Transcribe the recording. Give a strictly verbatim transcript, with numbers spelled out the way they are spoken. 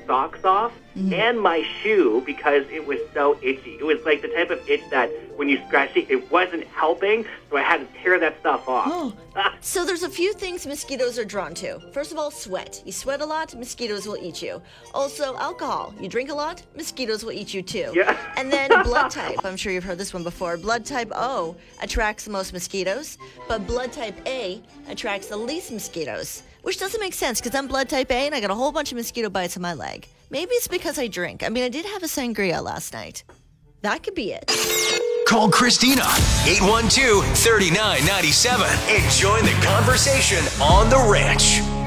socks off mm. and my shoe because it was so itchy. It was like the type of itch that when you scratch it, it wasn't helping, so I had to tear that stuff off. Oh. So there's a few things mosquitoes are drawn to. First of all, sweat. You sweat a lot, mosquitoes will eat you. Also, alcohol. You drink a lot, mosquitoes will eat you too. Yeah. And then blood type. I'm sure you've heard this one before. Blood type O attracts the most mosquitoes, but blood type A attracts the least mosquitoes. Which doesn't make sense because I'm blood type A and I got a whole bunch of mosquito bites on my leg. Maybe it's because I drink. I mean, I did have a sangria last night. That could be it. Call Christina, eight one two, three nine nine seven, and join the conversation on The Ranch.